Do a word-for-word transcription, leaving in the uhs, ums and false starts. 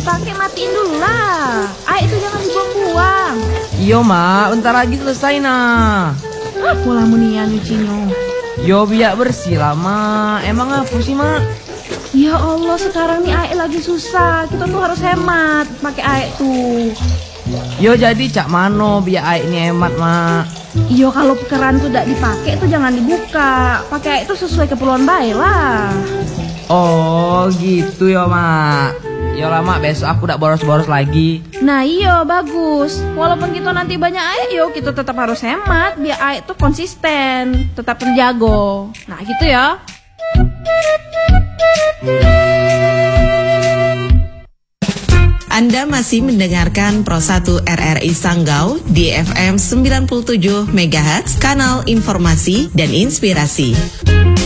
dipakai matiin dulu lah. Air itu jangan dibuang-buang. Iyo mak, bentar lagi selesai nah. Ah, pola munian nyucinya. Yo biar bersih lah mak. Emang apa sih mak? Ya Allah, sekarang nih air lagi susah. Kita tuh harus hemat pakai air tuh. Yo jadi cak mano biar air ini hemat mak. Iyo kalau keran tuh tidak dipakai tuh jangan dibuka. Pakai air itu sesuai keperluan baik lah. Oh gitu ya mak. Ya lah mak, besok aku tidak boros-boros lagi. Nah iyo bagus. Walaupun kita nanti banyak air, yo kita tetap harus hemat biar air itu konsisten, tetap terjaga. Nah gitu ya. Anda masih mendengarkan Pro satu R R I Sanggau di F M sembilan puluh tujuh megahertz, kanal informasi dan inspirasi.